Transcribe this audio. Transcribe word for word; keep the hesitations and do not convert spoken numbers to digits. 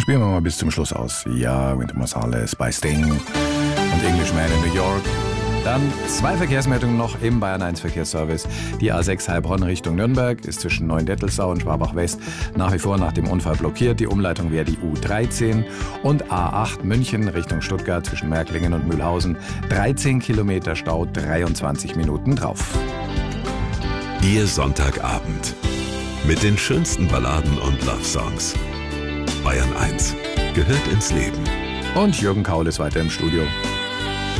Spielen wir mal bis zum Schluss aus. Ja, Wynton Marsalis bei Sting und Englishman in New York. Dann zwei Verkehrsmeldungen noch im Bayern eins Verkehrsservice. Die A sechs Heilbronn Richtung Nürnberg ist zwischen Neuendettelsau und Schwabach West nach wie vor nach dem Unfall blockiert. Die Umleitung wäre die U dreizehn. Und A acht München Richtung Stuttgart zwischen Märklingen und Mühlhausen. dreizehn Kilometer Stau, dreiundzwanzig Minuten drauf. Ihr Sonntagabend mit den schönsten Balladen und Love-Songs. Bayern eins gehört ins Leben. Und Jürgen Kaul ist weiter im Studio.